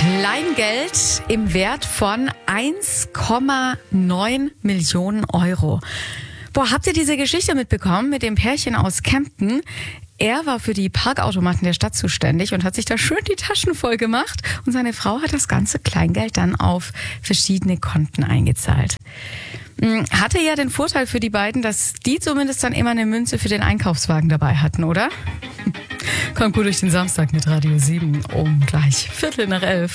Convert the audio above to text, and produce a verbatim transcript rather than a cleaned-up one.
Kleingeld im Wert von eins Komma neun Millionen Euro. Boah, habt ihr diese Geschichte mitbekommen mit dem Pärchen aus Kempten? Er war für die Parkautomaten der Stadt zuständig und hat sich da schön die Taschen voll gemacht. Und seine Frau hat das ganze Kleingeld dann auf verschiedene Konten eingezahlt. Hatte ja den Vorteil für die beiden, dass die zumindest dann immer eine Münze für den Einkaufswagen dabei hatten, oder? Kommt gut durch den Samstag mit Radio sieben um gleich Viertel nach elf.